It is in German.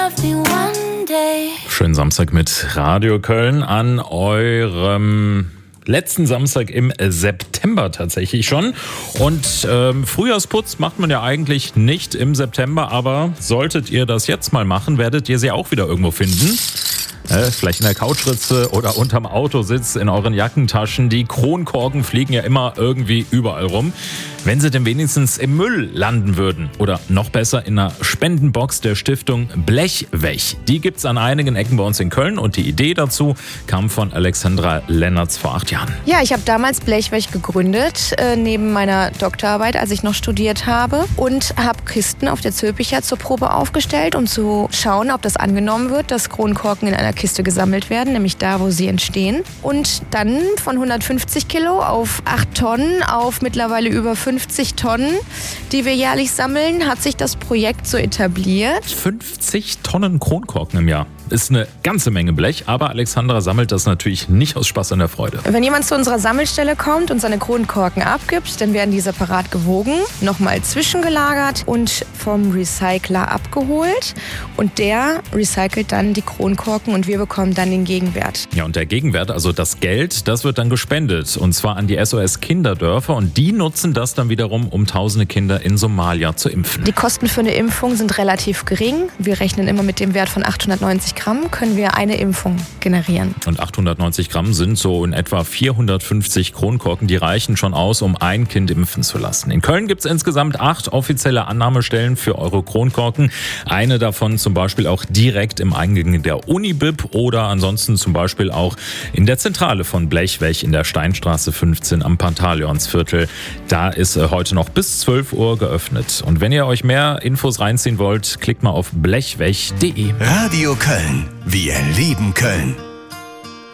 Schönen Samstag mit Radio Köln an eurem letzten Samstag im September tatsächlich schon. Und Frühjahrsputz macht man ja eigentlich nicht im September, aber solltet ihr das jetzt mal machen, werdet ihr sie auch wieder irgendwo finden. Vielleicht in der Couchritze oder unterm Autositz, in euren Jackentaschen. Die Kronkorken fliegen ja immer irgendwie überall rum. Wenn sie denn wenigstens im Müll landen würden oder noch besser in einer Spendenbox der Stiftung Blechwech. Die gibt's an einigen Ecken bei uns in Köln und die Idee dazu kam von Alexandra Lennertz vor 8 Jahren. Ja, ich habe damals Blechwech gegründet, neben meiner Doktorarbeit, als ich noch studiert habe, und habe Kisten auf der Zülpicher zur Probe aufgestellt, um zu schauen, ob das angenommen wird, dass Kronkorken in einer Kiste gesammelt werden, nämlich da, wo sie entstehen. Und dann von 150 Kilo auf 8 Tonnen auf mittlerweile über 50 Tonnen, die wir jährlich sammeln, hat sich das Projekt so etabliert. 50 Tonnen Kronkorken im Jahr. Ist eine ganze Menge Blech, aber Alexandra sammelt das natürlich nicht aus Spaß an der Freude. Wenn jemand zu unserer Sammelstelle kommt und seine Kronkorken abgibt, dann werden die separat gewogen, nochmal zwischengelagert und vom Recycler abgeholt. Und der recycelt dann die Kronkorken und wir bekommen dann den Gegenwert. Ja, und der Gegenwert, also das Geld, das wird dann gespendet. Und zwar an die SOS Kinderdörfer. Und die nutzen das dann wiederum, um tausende Kinder in Somalia zu impfen. Die Kosten für eine Impfung sind relativ gering. Wir rechnen immer mit dem Wert von 890 Gramm, können wir eine Impfung generieren. Und 890 Gramm sind so in etwa 450 Kronkorken. Die reichen schon aus, um ein Kind impfen zu lassen. In Köln gibt es insgesamt 8 offizielle Annahmestellen für eure Kronkorken. Eine davon zum Beispiel auch direkt im Eingang der Unibib oder ansonsten zum Beispiel auch in der Zentrale von Blechwech in der Steinstraße 15 am Pantaleonsviertel. Da ist heute noch bis 12 Uhr geöffnet. Und wenn ihr euch mehr Infos reinziehen wollt, klickt mal auf blechwech.de. Radio Köln. Wir lieben Köln.